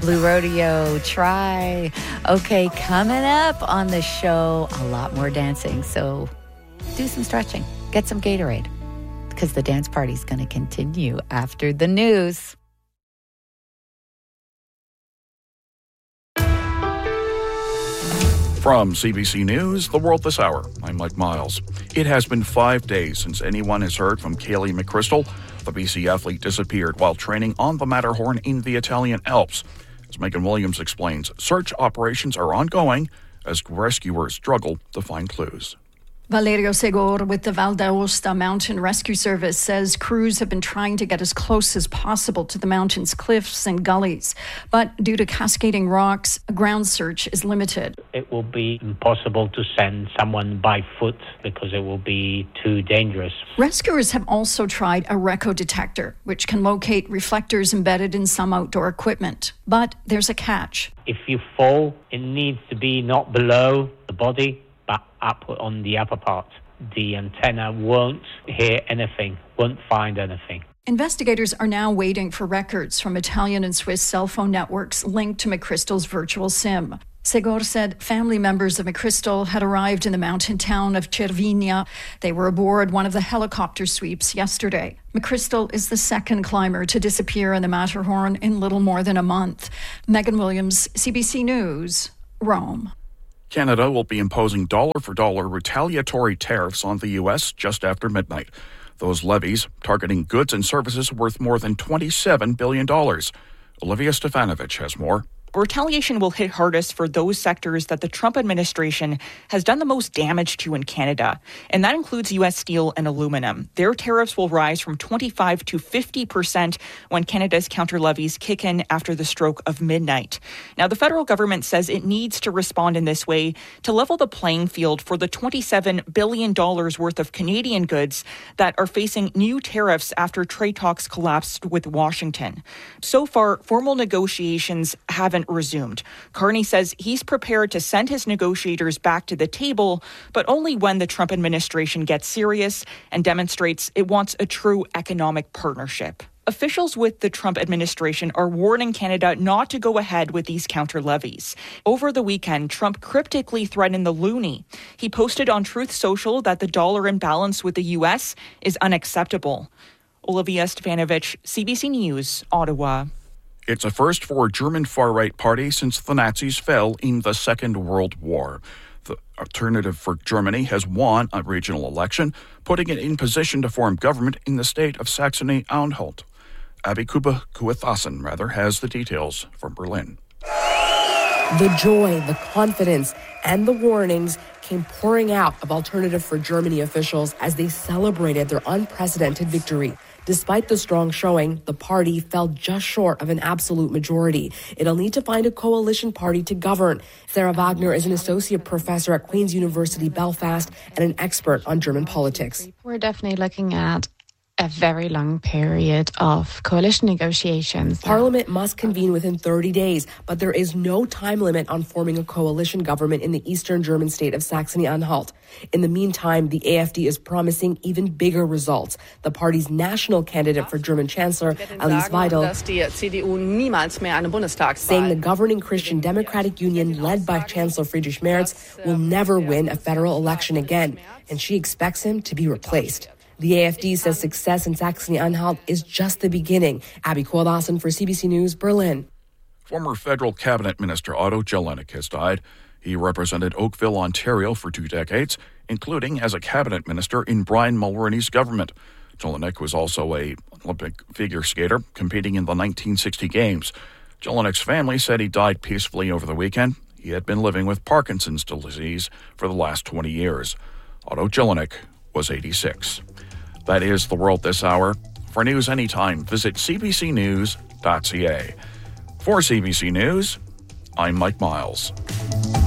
Blue Rodeo, try. Okay, coming up on the show, a lot more dancing. So do some stretching. Get some Gatorade because the dance party's going to continue after the news. From CBC News, The World This Hour, I'm Mike Miles. It has been 5 days since anyone has heard from Kaylee McChrystal. The BC athlete disappeared while training on the Matterhorn in the Italian Alps. As Megan Williams explains, search operations are ongoing as rescuers struggle to find clues. Valerio Segor with the Val d'Aosta Mountain Rescue Service says crews have been trying to get as close as possible to the mountain's cliffs and gullies. But due to cascading rocks, a ground search is limited. It will be impossible to send someone by foot because it will be too dangerous. Rescuers have also tried a RECO detector, which can locate reflectors embedded in some outdoor equipment. But there's a catch. If you fall, it needs to be not below the body, but up on the upper part. The antenna won't hear anything, won't find anything. Investigators are now waiting for records from Italian and Swiss cell phone networks linked to McChrystal's virtual SIM. Segor said family members of McChrystal had arrived in the mountain town of Cervinia. They were aboard one of the helicopter sweeps yesterday. McChrystal is the second climber to disappear in the Matterhorn in little more than a month. Megan Williams, CBC News, Rome. Canada will be imposing dollar-for-dollar retaliatory tariffs on the U.S. just after midnight. Those levies targeting goods and services worth more than $27 billion. Olivia Stefanovich has more. Retaliation will hit hardest for those sectors that the Trump administration has done the most damage to in Canada, and that includes U.S. steel and aluminum. Their tariffs will rise from 25% to 50% when Canada's counter levies kick in after the stroke of midnight. Now, the federal government says it needs to respond in this way to level the playing field for the $27 billion worth of Canadian goods that are facing new tariffs after trade talks collapsed with Washington. So far, formal negotiations haven't resumed. Carney says he's prepared to send his negotiators back to the table, but only when the Trump administration gets serious and demonstrates it wants a true economic partnership. Officials with the Trump administration are warning Canada not to go ahead with these counter levies. Over the weekend, Trump cryptically threatened the loonie. He posted on Truth Social that the dollar imbalance with the U.S. is unacceptable. Olivia Stefanovich, CBC News, Ottawa. It's a first for a German far-right party since the Nazis fell in the Second World War. The Alternative for Germany has won a regional election, putting it in position to form government in the state of Saxony-Anhalt. Abby Kuathasan, has the details from Berlin. The joy, the confidence, and the warnings came pouring out of Alternative for Germany officials as they celebrated their unprecedented victory. Despite the strong showing, the party fell just short of an absolute majority. It'll need to find a coalition party to govern. Sarah Wagner is an associate professor at Queen's University Belfast and an expert on German politics. We're definitely looking at a very long period of coalition negotiations. Parliament must convene within 30 days, but there is no time limit on forming a coalition government in the eastern German state of Saxony-Anhalt. In the meantime, the AfD is promising even bigger results. The party's national candidate for German Chancellor, Alice Weidel, saying the governing Christian Democratic Union led by Chancellor Friedrich Merz will never win a federal election again, and she expects him to be replaced. The AfD says success in Saxony-Anhalt is just the beginning. Abby Kuathasan for CBC News, Berlin. Former federal cabinet minister Otto Jelinek has died. He represented Oakville, Ontario for 2 decades, including as a cabinet minister in Brian Mulroney's government. Jelinek was also an Olympic figure skater competing in the 1960 Games. Jelinek's family said he died peacefully over the weekend. He had been living with Parkinson's disease for the last 20 years. Otto Jelinek was 86. That is The World This Hour. For news anytime, visit cbcnews.ca. For CBC News, I'm Mike Miles.